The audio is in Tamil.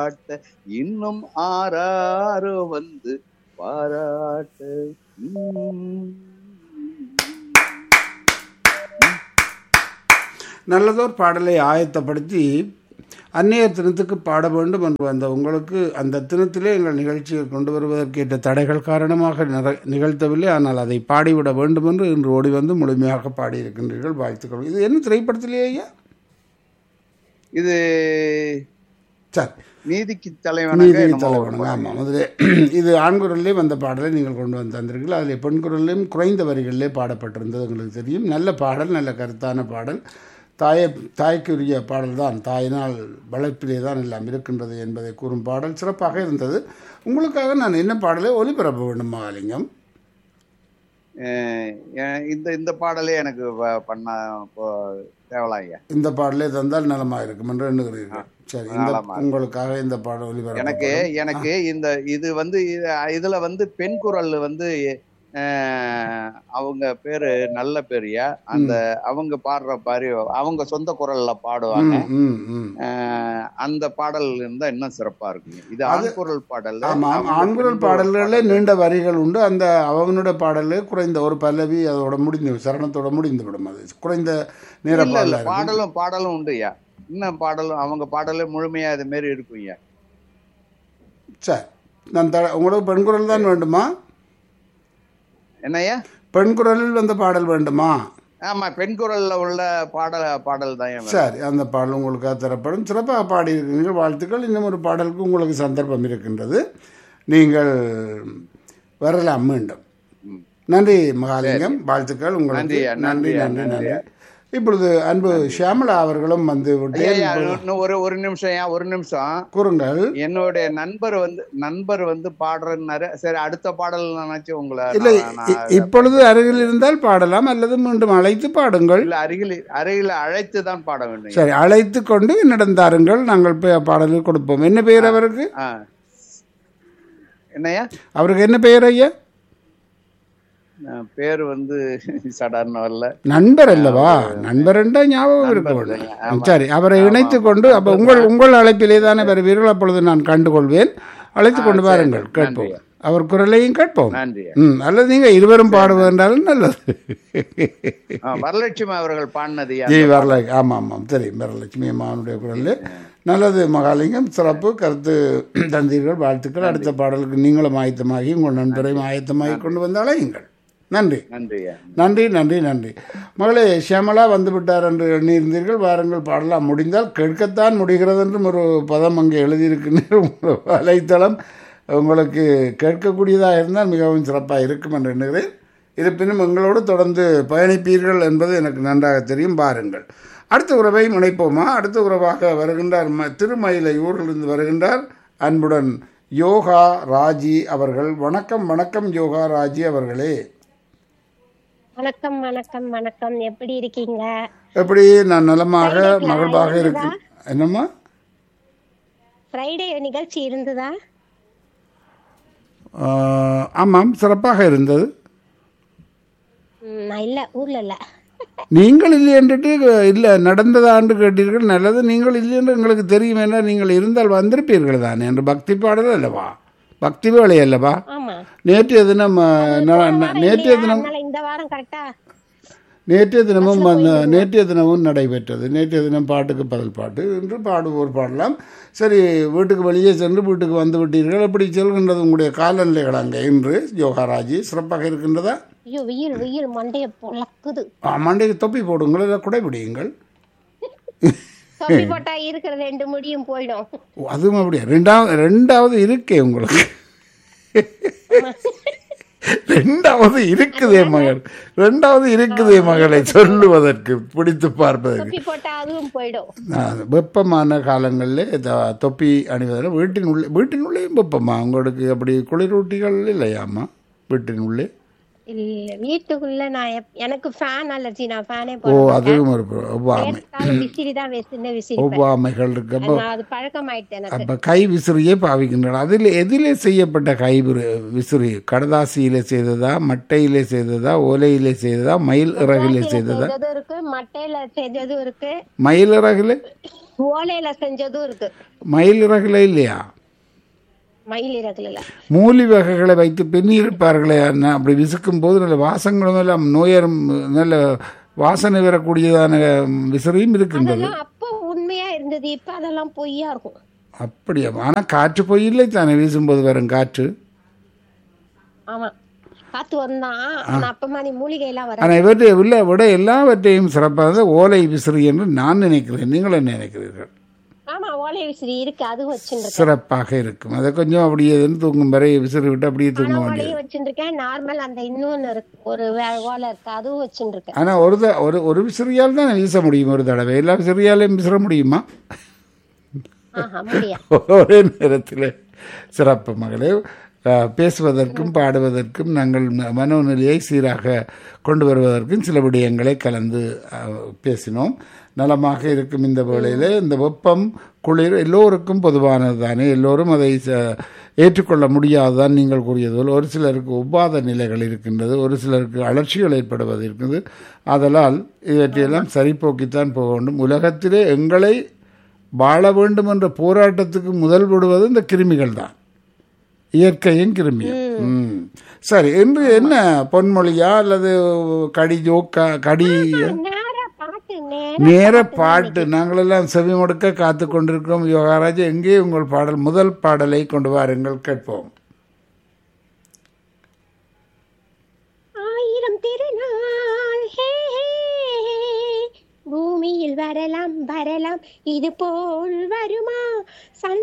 இன்னும் ஆராரோ வந்து பாராட்ட. நல்லதோர் பாடலை ஆயத்தப்படுத்தி அந்நிய தினத்துக்கு பாட வேண்டும் என்று வந்த உங்களுக்கு அந்த தினத்திலே எங்கள் நிகழ்ச்சியை கொண்டு வருவதற்கேற்ற தடைகள் காரணமாக நிகழ்த்தவில்லை. ஆனால் அதை பாடிவிட வேண்டும் என்று இன்று ஓடி வந்து முழுமையாக பாடியிருக்கின்றீர்கள். வாழ்த்துக்கள். இது என்ன திரைப்படத்திலேயே ஐயா? இது சார் நீதிக்கு நீதி தலைவனாக தலைவனுங்க. ஆமாம், அதில் இது ஆண்குரல்லே வந்த பாடலை நீங்கள் கொண்டு வந்து தந்திருக்கீர்கள். அதில் பெண் குரல்லையும் குறைந்த வரிகளிலே பாடப்பட்டிருந்தது உங்களுக்கு தெரியும். நல்ல பாடல், நல்ல கருத்தான பாடல். தாய்க்குரிய பாடல் தான், தாயினால் வளர்ப்பிலே தான் எல்லாம் இருக்கின்றது என்பதை கூறும் பாடல் சிறப்பாக இருந்தது. உங்களுக்காக நான் என்ன பாடலை ஒலிபரப்ப வேண்டும் மகாலிங்கம்? இந்த இந்த பாடலே எனக்கு பண்ண தேவலாம் ஐயா. இந்த பாடலே தந்தால் நலமாக இருக்கும் என்று எண்ணுகிறீர்கள். சரி, உங்களுக்காக இந்த பாடல் ஒலிபரப்ப. எனக்கு இந்த இது வந்து இதுல வந்து பெண் குரல் வந்து அவங்க பேரு நல்ல பேரியா, அந்த அவங்க பாடுற பாரு அவங்க சொந்த குரல்ல பாடுவாங்க. அந்த பாடல் இருந்தா இன்னும் சிறப்பா இருக்குங்க. இது ஆண்குரல் பாடல். ஆண்குரல் பாடல்களே நீண்ட வரிகள் உண்டு. அந்த அவனுடைய பாடலே குறைந்த ஒரு பல்லவி அதோட முடிந்து சரணத்தோட முடிந்து விடும். அது குறைந்த நேர பாடலும் உண்டுயா. இன்னும் பாடலும் அவங்க பாடலே முழுமையா இது மாரி இருக்குங்க. சரி, நான் உங்களுக்கு பெண் குரல் தான் வேண்டுமா? என்னையா? பெண் குரலில் வந்த பாடல் வேண்டுமா? ஆமா, பெண் குரல்ல உள்ள பாடல் தான். சரி, அந்த பாடல் உங்களுக்காக தரப்படும். சிறப்பாக பாடி இருக்கிறீர்கள். வாழ்த்துக்கள். இன்னும் ஒரு பாடலுக்கு உங்களுக்கு சந்தர்ப்பம் இருக்கின்றது, நீங்கள் வரலாம் மீண்டும். நன்றி மகாலிங்கம், வாழ்த்துக்கள் உங்களுக்கு. நன்றி நன்றி நன்றி. இப்பொழுது அன்பு ஷியாமலா அவர்களும் வந்து ஒரு நிமிஷம் கூறுங்கள். என்னுடைய நண்பர் வந்து பாடுறாரு. சரி, அடுத்த பாடல் நினைச்சு உங்களை இல்லை, இப்பொழுது அருகில் இருந்தால் பாடலாம், அல்லது மீண்டும் அழைத்து பாடுங்கள். இல்ல, அருகில் அழைத்து தான் பாட வேண்டும். சரி, அழைத்து கொண்டு என்னிடம் தாருங்கள், நாங்கள் பாடல்கள் கொடுப்போம். என்ன பெயர் அவருக்கு? என்னையா அவருக்கு என்ன பெயர் ஐயா? பேரு வந்து சாதாரண வரல. நண்பர் அல்லவா? நண்பர் என்ற ஞாபகம் இருக்க. சரி, அவரை இணைத்து கொண்டு அப்ப உங்கள் அழைப்பிலே தானே வருவீர்கள், அப்பொழுது நான் கண்டுகொள்வேன். அழைத்து கொண்டு வாருங்கள், கேட்போம். அவர் குரலையும் கேட்போம். அல்லது நீங்க இருவரும் பாடுவதென்றாலும் நல்லது. வரலட்சுமி அவர்கள் பாடினது. வரலட்சுமி, ஆமாம் ஆமாம், தெரியும். வரலட்சுமி அம்மாவுடைய குரல் நல்லது. மகாலிங்கம், சிறப்பு கருத்து தந்தீர்கள். வாழ்த்துக்கள். அடுத்த பாடலுக்கு நீங்களும் ஆயத்தமாகி உங்கள் நண்பரையும் ஆயத்தமாகி கொண்டு வந்து அழையுங்கள். நன்றி நன்றி நன்றி நன்றி. மகளே ஷியாமலா வந்து விட்டார் என்று எண்ணியிருந்தீர்கள். வாருங்கள், பாடலாம். முடிந்தால் கேட்கத்தான் முடிகிறது என்றும் ஒரு பதம் அங்கே எழுதியிருக்கின்ற வலைத்தளம் உங்களுக்கு கேட்கக்கூடியதாக இருந்தால் மிகவும் சிறப்பாக இருக்கும் என்று எண்ணுகிறேன். இருப்பினும் எங்களோடு தொடர்ந்து பயணிப்பீர்கள் என்பது எனக்கு நன்றாக தெரியும். பாருங்கள், அடுத்த உறவை முனைப்போமா? அடுத்த உறவாக வருகின்றார், திருமயிலை ஊரிலிருந்து வருகின்றார் அன்புடன் யோகா ராஜி அவர்கள். வணக்கம் வணக்கம் யோகா ராஜி அவர்களே. வணக்கம் வணக்கம் வணக்கம். எப்படி இருக்கீங்க? எப்படி? நான் நலமாக மகிழ்வாக இருக்கேன். என்னம்மா, ஃப்ரைடே நிகழ்ச்சி இருந்ததா? ஆமாம், சிறப்பாக இருந்தது. நான் இல்ல, ஊர்ல இல்ல. நீங்கள் இல்லை என்றுட்டு இல்லை நடந்ததாண்டு கேட்டீர்கள். நல்லது, நீங்கள் இல்லை என்று எங்களுக்கு தெரியும். என்ன, நீங்கள் இருந்தால் வந்திருப்பீர்கள் தானே என்று. பக்தி பாடல் அல்லவா, பக்தி வேலை அல்லவா? நேற்றைய தினம் நேற்றைய தினமும் நடைபெற்றது. நேற்றைய தினம் பாட்டுக்கு பதில் பாட்டு என்று பாடுவோர் பாடலாம். சரி, வீட்டுக்கு வெளியே சென்று வீட்டுக்கு வந்து விட்டீர்கள். எப்படி செல்கின்றது உங்களுடைய காலநிலைகள் அங்கே இன்று யோகாராஜி? சிறப்பாக இருக்கின்றதா? மண்டைக்கு தொப்பி போடுங்கள், இல்லை குடை பிடியுங்கள். அதுவும் அப்படியா? ரெண்டாவது இருக்கே உங்களுக்கு. ரெண்டாவது இருக்குதே மகள், ரெண்டாவது இருக்குதே மகளை சொல்லுவதற்கு, பிடித்து பார்ப்பதற்கு. வெப்பமான காலங்களில் தொப்பி அணிவதில் வீட்டினுள்ளேயும் வெப்பமா உங்களுக்கு? அப்படி குளிரூட்டிகள் இல்லையாம்மா வீட்டினுள்ளே? வீட்டுக்குள்ள நான் எனக்கு ஃபேன் அலர்ஜி, நான் ஃபேனே போட மாட்டேன். அதுவும் ஒரு ஒவ்வாமை, விசிறி தான் விசிறி, ஒவ்வாமைகள் இருக்கு. அது பழக்கமாயிட்டு எனக்கு. அப்ப கை விசிறியே பாவிக்கின்றன. அதில் எதிலே செய்யப்பட்ட கை விசிறி? கடதாசியிலே செய்ததா, மட்டையிலே செய்ததா, ஓலையிலே செய்ததா, மயில் இறகிலே செய்ததா? இருக்கு, மட்டையில செய்ததும் இருக்கு. மயில் இறகிலே ஓலையில செஞ்சதும் இருக்கு. மயில் இறகுல இல்லையா? மயில் இறகுல மூலி வகைகளை வைத்து பின்னி இருப்பார்களே, அப்படி விசுக்கும் போது நல்ல வாசங்களும் எல்லாம் நோயரும் நல்ல வாசனை வரக்கூடியதான விசிறியும் இருக்கின்றது. அப்போ உண்மையா இருந்தது, இப்ப அதெல்லாம் பொய்யா இருக்கும். அப்படியா? ஆனா காற்று பொய் இல்லை தானே, வீசும்போது வரும் காற்று. ஆமா, காத்து வந்தா அப்ப மாதிரி மூலிகை எல்லாம் வர. ஆனா இவற்றை விட எல்லாவற்றையும் சிறப்பாக ஓலை விசிறி என்று நான் நினைக்கிறேன். நீங்கள் என்ன நினைக்கிறீர்கள்? ஆமா, ஓலை விசிறி இருக்கு, அது வச்சிருக்கேன். சிறப்பாக இருக்கும். அதை கொஞ்சம் அப்படியே தூங்கும் வரை விசிறி விட்டு அப்படியே தூங்க வேண்டியது. வச்சிருக்கேன் நார்மல். அந்த இன்னொன்னு ஒரு ஓலை இருக்கு, அதுவும் வச்சிருக்கேன். ஆனா ஒரு விசிறியால் தான் வீச முடியும் ஒரு தடவை. எல்லா விசிறியாலையும் விசிற முடியுமா? ஒரே நேரத்தில். சிறப்பு மகளே. பேசுவதற்கும் பாடுவதற்கும் நாங்கள் மனோநிலையை சீராக கொண்டு வருவதற்கும் சில விடயங்களை கலந்து பேசினோம். நலமாக இருக்கும் இந்த வேளையில். இந்த வெப்பம் குளிர் எல்லோருக்கும் பொதுவானது தானே, எல்லோரும் அதை ஏற்றுக்கொள்ள முடியாதுதான். நீங்கள் கூறியதுபோல் ஒரு சிலருக்கு ஒவ்வாத நிலைகள் இருக்கின்றது, ஒரு சிலருக்கு அலட்சிகள் ஏற்படுவது இருக்குது. ஆதலால் இவற்றையெல்லாம் சரிபோக்கித்தான் போக வேண்டும். உலகத்திலே எங்களை வாழ வேண்டும் என்ற போராட்டத்துக்கு முதல் விடுவது இந்த கிருமிகள் தான், இயற்கையும் கிருமியும். சரி, இன்று என்ன பொன்மொழியா அல்லது கடி ஜோக்கா? நேர பாட்டு. நாங்களெல்லாம் செவி மடுக்க காத்து கொண்டிருக்கிறோம். யோகாராஜ், எங்கே உங்கள் பாடல்? முதல் பாடலை கொண்டு வாருங்கள், கேட்போம். ஆயிரம் திருநாள் பூமியில் வரலாம் வரலாம், இது போல் வருமா?